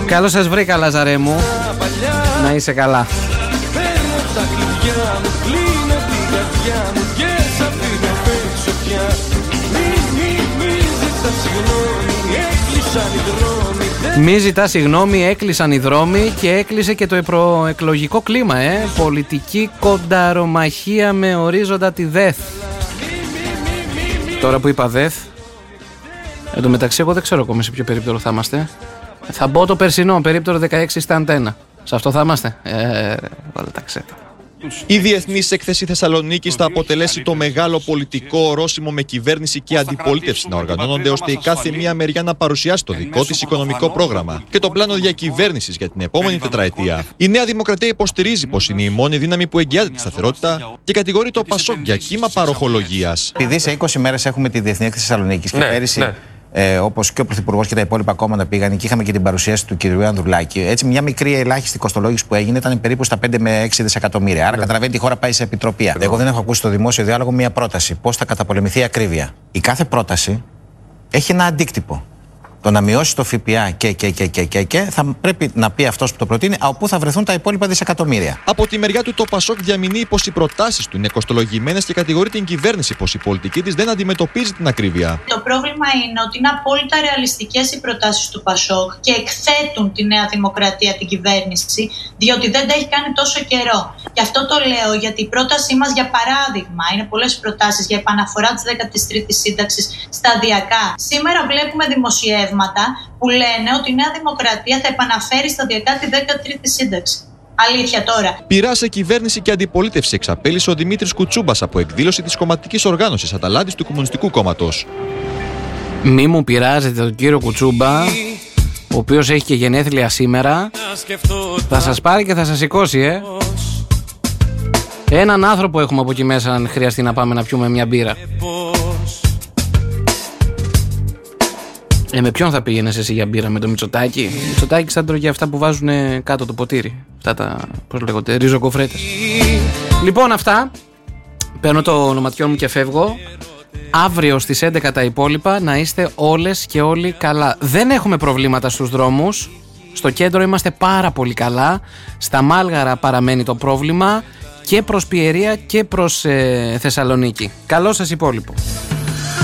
Καλώς σας βρήκα, Λάζαρέ μου. Να είσαι καλά. Παίρνω τα κλειδιά μου, κλείνω την καρδιά μου και σ' αφήνω πίσω πια. Μη ζητά συγγνώμη, έκλεισαν οι δρόμοι και έκλεισε και το προεκλογικό κλίμα, πολιτική κονταρομαχία με ορίζοντα τη ΔΕΘ. Τώρα που είπα ΔΕΘ, εν τω μεταξύ εγώ δεν ξέρω ακόμα σε ποιο περίπτερο θα είμαστε. Θα μπω το περσινό, περίπτερο 16 στα αντένα. Σε αυτό θα είμαστε. Όλα τα ξέρω. Η Διεθνής Έκθεση Θεσσαλονίκης θα αποτελέσει το μεγάλο πολιτικό ορόσημο με κυβέρνηση και αντιπολίτευση να οργανώνονται, ώστε η κάθε μία μεριά να παρουσιάσει το δικό της οικονομικό πρόγραμμα και το πλάνο διακυβέρνησης για την επόμενη τετραετία. Η Νέα Δημοκρατία υποστηρίζει πως είναι η μόνη δύναμη που εγγυάται τη σταθερότητα και κατηγορεί το ΠΑΣΟΚ για κύμα παροχολογίας. Επειδή σε 20 μέρες έχουμε τη Διεθνή Έκθεση Θεσσαλονίκης και πέρυσι. Όπως και ο Πρωθυπουργός και τα υπόλοιπα κόμματα πήγαν και είχαμε και την παρουσίαση του κ. Ανδρουλάκη. Έτσι, μια μικρή ελάχιστη κοστολόγηση που έγινε ήταν περίπου στα 5 με 6 δισεκατομμύρια. Άρα, καταλαβαίνετε, η χώρα πάει σε επιτροπή. Εγώ δεν έχω ακούσει στο δημόσιο διάλογο μια πρόταση. Πώς θα καταπολεμηθεί η ακρίβεια. Η κάθε πρόταση έχει ένα αντίκτυπο. Το να μειώσει το ΦΠΑ και θα πρέπει να πει αυτός που το προτείνει από πού θα βρεθούν τα υπόλοιπα δισεκατομμύρια. Από τη μεριά του, το ΠΑΣΟΚ διαμηνύει πως οι προτάσεις του είναι κοστολογημένες και κατηγορεί την κυβέρνηση πως η πολιτική της δεν αντιμετωπίζει την ακρίβεια. Το πρόβλημα είναι ότι είναι απόλυτα ρεαλιστικές οι προτάσεις του ΠΑΣΟΚ και εκθέτουν τη Νέα Δημοκρατία, την κυβέρνηση, διότι δεν τα έχει κάνει τόσο καιρό. Και αυτό το λέω γιατί η πρότασή μας, για παράδειγμα, είναι πολλές προτάσεις για επαναφορά της 13ης σύνταξης σταδιακά. Σήμερα βλέπουμε δημοσιεύματα που λένε ότι η Νέα Δημοκρατία θα επαναφέρει σταδιακά τη 13η σύνταξη. Αλήθεια τώρα. Πειρά σε κυβέρνηση και αντιπολίτευση εξαπέλυσε ο Δημήτρης Κουτσούμπας από εκδήλωση της κομματικής οργάνωσης Αταλάντης του Κομμουνιστικού Κόμματος. Μη μου πειράζετε τον κύριο Κουτσούμπα, ο οποίος έχει και γενέθλια σήμερα. Θα σας πάρει και θα σας σηκώσει, Έναν άνθρωπο έχουμε από εκεί μέσα, αν χρειαστεί να πάμε να πιούμε μια μπύρα. Με ποιον θα πήγαινες εσύ για μπύρα, με το Μητσοτάκη? Ο Μητσοτάκης θα τρώγε αυτά που βάζουν κάτω το ποτήρι. Αυτά τα, πώς λέγονται, ριζοκοφρέτες. Λοιπόν, αυτά. Παίρνω το ονοματιό μου και φεύγω. Αύριο στις 11 τα υπόλοιπα. Να είστε όλες και όλοι καλά. Δεν έχουμε προβλήματα στους δρόμους. Στο κέντρο είμαστε πάρα πολύ καλά. Στα Μάλγαρα παραμένει το πρόβλημα. Και προς Πιερία και προς Θεσσαλονίκη. Καλό σας υπόλοιπο.